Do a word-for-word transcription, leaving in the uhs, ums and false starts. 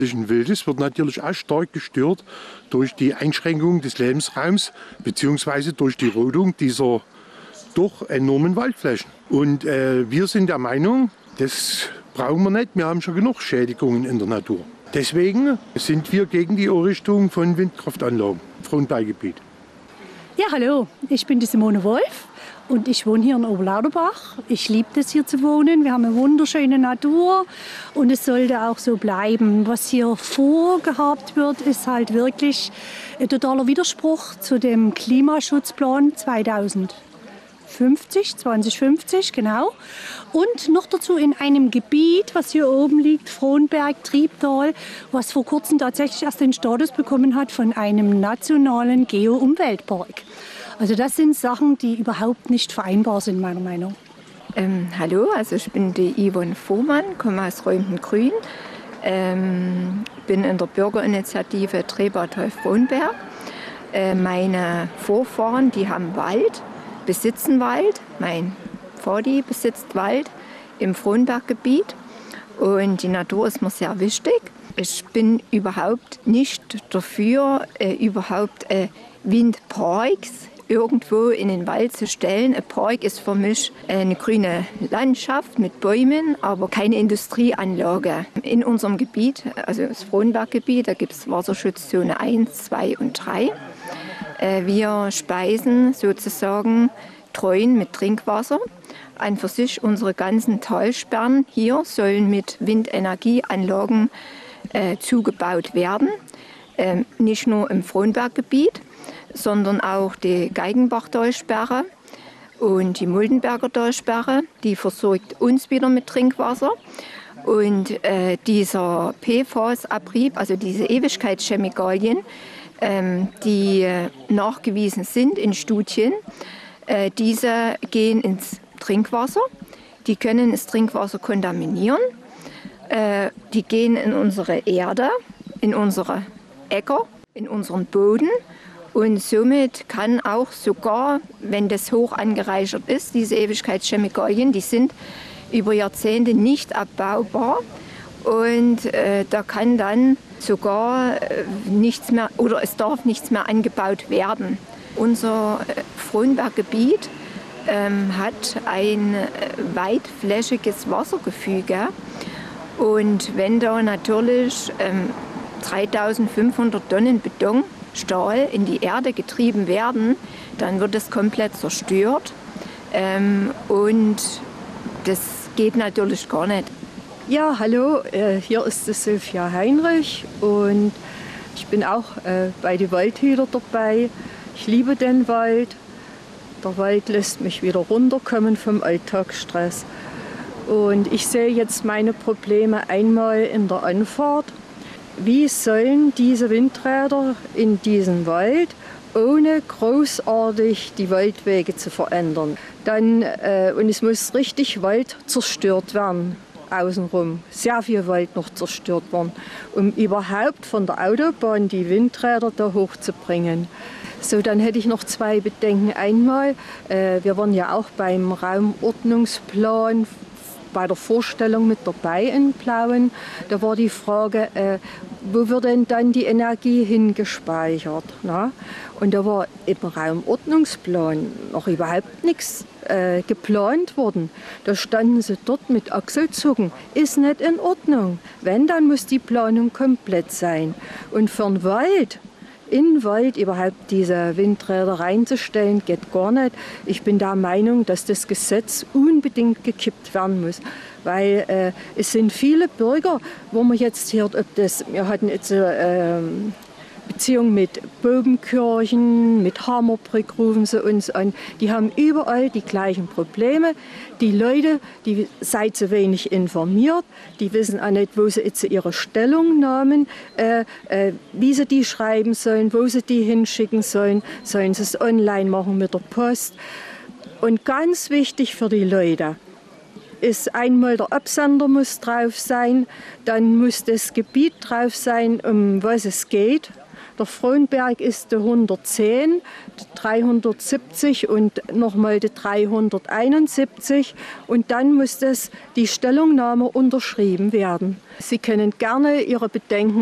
Das Wildes wird natürlich auch stark gestört durch die Einschränkung des Lebensraums bzw. durch die Rodung dieser doch enormen Waldflächen. Und äh, wir sind der Meinung, das brauchen wir nicht, wir haben schon genug Schädigungen in der Natur. Deswegen sind wir gegen die Errichtung von Windkraftanlagen im Frohnberggebiet. Ja, hallo, ich bin die Simone Wolf und ich wohne hier in Oberlauterbach. Ich liebe es, hier zu wohnen. Wir haben eine wunderschöne Natur und es sollte auch so bleiben. Was hier vorgehabt wird, ist halt wirklich ein totaler Widerspruch zu dem Klimaschutzplan zweitausendfünfzig, zwanzig fünfzig, genau. Und noch dazu in einem Gebiet, was hier oben liegt, Frohnberg, Triebtal, was vor kurzem tatsächlich erst den Status bekommen hat von einem nationalen Geo-Umweltpark. Also das sind Sachen, die überhaupt nicht vereinbar sind, meiner Meinung. Ähm, hallo, also ich bin die Yvonne Vohmann, komme aus Räumten-Grün, ähm, bin in der Bürgerinitiative Trebertal-Frohnberg. Äh, meine Vorfahren, die haben Wald, besitzen Wald. Mein Vati besitzt Wald im Frohnberggebiet und die Natur ist mir sehr wichtig. Ich bin überhaupt nicht dafür, äh, überhaupt äh, Windparks irgendwo in den Wald zu stellen. Ein Park ist für mich eine grüne Landschaft mit Bäumen, aber keine Industrieanlage. In unserem Gebiet, also das Frohnberggebiet, da gibt es Wasserschutzzone eins, zwei und drei. Äh, wir speisen sozusagen Treuen mit Trinkwasser. An für sich unsere ganzen Talsperren hier sollen mit Windenergieanlagen äh, zugebaut werden. Ähm, nicht nur im Frohnberggebiet, sondern auch die Geigenbach-Talsperre und die Muldenberger Talsperre. Die versorgt uns wieder mit Trinkwasser. Und äh, dieser P F A S-Abrieb, also diese Ewigkeitschemikalien, ähm, die äh, nachgewiesen sind in Studien, äh, diese gehen ins Trinkwasser. Die können das Trinkwasser kontaminieren. Äh, die gehen in unsere Erde, in unsere Äcker, in unseren Boden. Und somit kann auch sogar, wenn das hoch angereichert ist, diese Ewigkeitschemikalien, die sind über Jahrzehnte nicht abbaubar. Und äh, da kann dann sogar äh, nichts mehr, oder es darf nichts mehr angebaut werden. Unser äh, Frohnberggebiet ähm, hat ein äh, weitflächiges Wassergefüge. Und wenn da natürlich ähm, dreitausendfünfhundert Tonnen Beton, Stahl in die Erde getrieben werden, dann wird es komplett zerstört. Ähm, und das geht natürlich gar nicht. Ja, hallo, äh, hier ist die Sylvia Heinrich und ich bin auch äh, bei den Waldhüter dabei. Ich liebe den Wald. Der Wald lässt mich wieder runterkommen vom Alltagsstress. Und ich sehe jetzt meine Probleme einmal in der Anfahrt. Wie sollen diese Windräder in diesen Wald, ohne großartig die Waldwege zu verändern? Dann, äh, und es muss richtig Wald zerstört werden, außenrum. Sehr viel Wald noch zerstört werden, um überhaupt von der Autobahn die Windräder da hochzubringen. So, dann hätte ich noch zwei Bedenken. Einmal, äh, wir waren ja auch beim Raumordnungsplan bei der Vorstellung mit dabei in Plauen. Da war die Frage, äh, wo wird denn dann die Energie hingespeichert? Na? Und da war im Raumordnungsplan noch überhaupt nichts äh, geplant worden. Da standen sie dort mit Achselzucken. Ist nicht in Ordnung. Wenn, dann muss die Planung komplett sein. Und für den Wald, in den Wald überhaupt diese Windräder reinzustellen, geht gar nicht. Ich bin der Meinung, dass das Gesetz unbedingt gekippt werden muss. Weil äh, es sind viele Bürger, wo man jetzt hört, ob das, wir hatten jetzt äh, Beziehung mit Bobenkirchen, mit Hammerbrück rufen sie uns an. Die haben überall die gleichen Probleme. Die Leute, die seid zu wenig informiert, die wissen auch nicht, wo sie jetzt ihre Stellungnahmen, äh, äh, wie sie die schreiben sollen, wo sie die hinschicken sollen. Sollen sie es online machen mit der Post. Und ganz wichtig für die Leute ist einmal der Absender muss drauf sein, dann muss das Gebiet drauf sein, um was es geht. Der Frohnberg ist der hundertzehn, der dreihundertsiebzig und nochmal der dreihunderteinundsiebzig. Und dann muss das, die Stellungnahme unterschrieben werden. Sie können gerne Ihre Bedenken